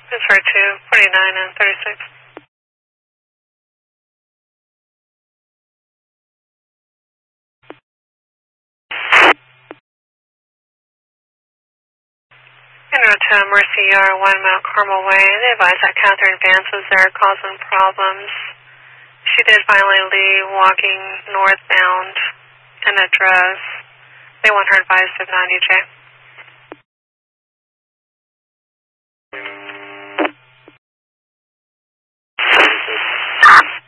It's for 249 and 36. En route to Mercy Yard, 1 Mount Carmel Way. They advised that Catherine Vance was there causing problems. She did finally leave walking northbound in a dress. They want her advised of 90J.